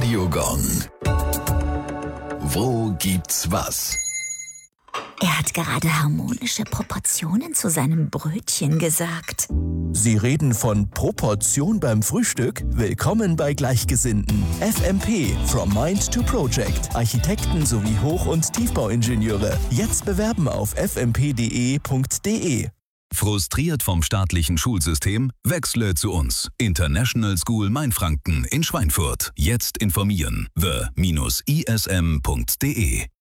Radiogong. Wo gibt's was? Er hat gerade harmonische Proportionen zu seinem Brötchen gesagt. Sie reden von Proportion beim Frühstück? Willkommen bei Gleichgesinnten. FMP, From Mind to Project. Architekten sowie Hoch- und Tiefbauingenieure. Jetzt bewerben auf fmp.de. Frustriert vom staatlichen Schulsystem? Wechsle zu uns. International School Mainfranken in Schweinfurt. Jetzt informieren. the-ism.de